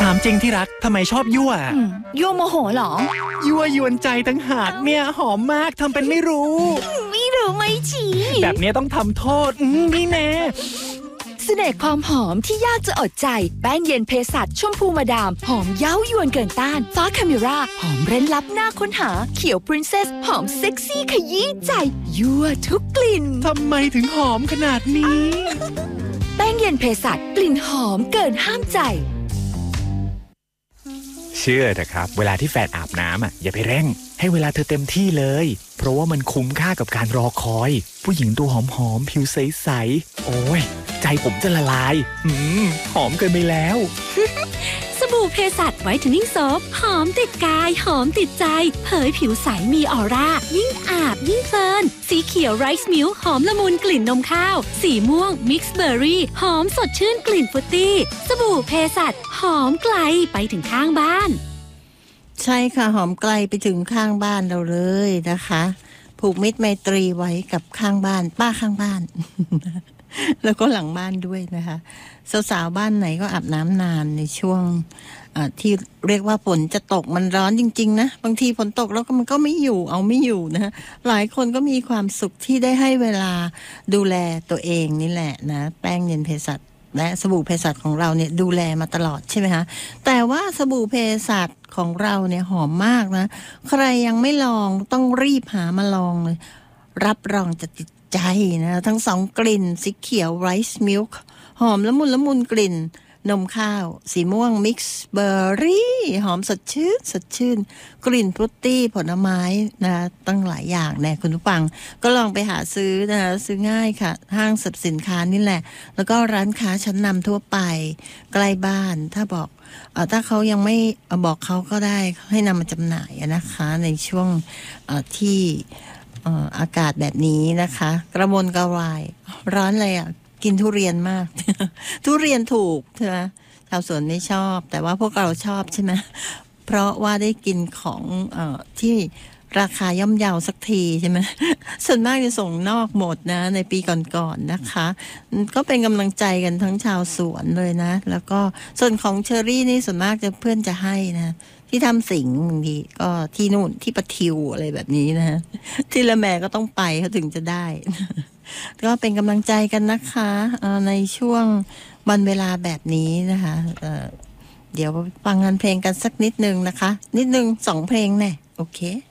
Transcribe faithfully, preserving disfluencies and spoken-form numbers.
ามจริงที่รักทำไมชอบยั่วยั่วโมโหเหรอยั่วยวนใจตั้งหากเนี่ยหอมมากทำเป็นไม่รู้ไม่รู้ไม่ชี้แบบนี้ต้องทำโทษนี่แน่เสน่ห์ความหอมที่ยากจะอดใจแป้งเย็นเภสัชชมพูมาดามหอมเย้ายวนเกินต้านฟ้าคาเมราหอมเร้นลับน่าค้นหาเขียวปรินเซสหอมเซ็กซี่ขยี้ใจยั่วทุกกลิ่นทำไมถึงหอมขนาดนี้แป้งเย็นเภสัชกลิ่นหอมเกินห้ามใจเชื่อเถอะครับเวลาที่แฟนอาบน้ำอ่ะอย่าไปเร่งให้เวลาเธอเต็มที่เลยเพราะว่ามันคุ้มค่ากับการรอคอยผู้หญิงตัวหอมๆผิวใสๆโอ้ยใจผมจะละลายอืมหอมเกินไปแล้วสบู่เภสัชไวท์เทนนิ่งโซฟหอมติดกายหอมติดใจเผยผิวใสมีออร่ายิ่งอาบยิ่งเพลินสีเขียวไรซ์มิลค์หอมละมุนกลิ่นนมข้าวสีม่วงมิกซ์เบอร์รี่หอมสดชื่นกลิ่นฟรุตตี้สบู่เภสัชหอมไกลไปถึงข้างบ้านใช่ค่ะหอมไกลไปถึงข้างบ้านเราเลยนะคะผูกมิตรไมตรีไว้กับข้างบ้านป้าข้างบ้าน แล้วก็หลังบ้านด้วยนะคะสาวๆบ้านไหนก็อาบน้ำนานในช่วงที่เรียกว่าฝนจะตกมันร้อนจริงๆนะบางทีฝนตกแล้วก็มันก็ไม่อยู่เอาไม่อยู่นะหลายคนก็มีความสุขที่ได้ให้เวลาดูแลตัวเองนี่แหละนะแป้งเย็นเภสัชและสบู่เภสัชของเราเนี่ยดูแลมาตลอดใช่ไหมคะแต่ว่าสบู่เภสัชของเราเนี่ยหอมมากนะใครยังไม่ลองต้องรีบหามาลองเลยรับรองจะติดใจนะทั้งสองกลิ่นสีเขียวไรซ์มิลค์หอมละมุนละมุนกลิ่นนมข้าวสีม่วงมิกซ์เบอร์รี่หอมสดชื่นสดชื่นกลิ่นฟรุตตี้ผลไม้นะตั้งหลายอย่างแน่คุณผู้ฟังก็ลองไปหาซื้อนะซื้อง่ายค่ะห้างสรรพสินค้านี่แหละแล้วก็ร้านค้าชั้นนำทั่วไปใกล้บ้านถ้าบอกเอ่อถ้าเขายังไม่บอกเขาก็ได้ให้นำมาจำหน่ายนะคะในช่วงที่อากาศแบบนี้นะคะกระมวลกระวายร้อนเลยอ่ะกินทุเรียนมาก ทุเรียนถูกใช่ไหมชาวสวนไม่ชอบแต่ว่าพวกเราชอบใช่ไหมเพราะว่าได้กินของเอ่อที่ราคาย่อมเยาสักทีใช่ไหม ส่วนมากจะส่งนอกหมดนะในปีก่อนๆ นะคะก็เป็นกำลังใจกันทั้งชาวสวนเลยนะแล้วก็ส่วนของเชอรี่นี่ส่วนมากจะเพื่อนจะให้นะที่ทำสิงบางทีก็ที่นู่นที่ปะทิวอะไรแบบนี้นะ ที่ละแม่ก็ต้องไปเขาถึงจะได้ ก็เป็นกำลังใจกันนะคะในช่วงวันเวลาแบบนี้นะคะเเดี๋ยวฟังงานเพลงกันสักนิดนึงนะคะนิดนึงสองเพลงแน่โอเค